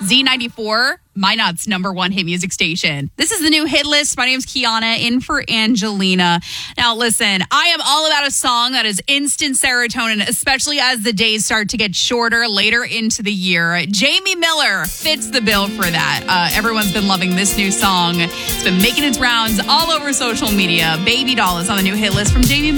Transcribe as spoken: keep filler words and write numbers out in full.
Z ninety-four, Minot's number one hit music station. This is the new hit list. My name's Kiana, in for Angelina. Now, listen, I am all about a song that is instant serotonin, especially as the days start to get shorter later into the year. Jamie Miller fits the bill for that. Uh, everyone's been loving this new song. It's been making its rounds all over social media. Baby Doll is on the new hit list from Jamie Miller.